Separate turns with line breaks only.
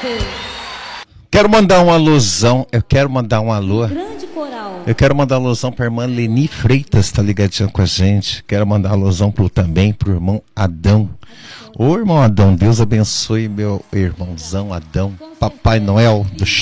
Quero mandar uma alusão. Eu quero mandar um alô.
Grande coral.
Eu quero mandar uma alusão pra irmã Leni Freitas, tá ligadinha com a gente. Quero mandar uma alusão também pro irmão Adão. Ô irmão Adão, Deus abençoe meu irmãozão Adão. Papai Noel do